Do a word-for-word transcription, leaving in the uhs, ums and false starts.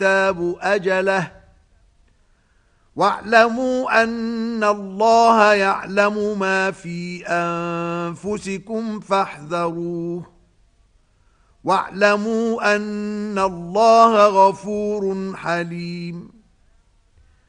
الكتاب أجله واعلموا أن الله يعلم ما في أنفسكم فاحذروه واعلموا أن الله غفور حليم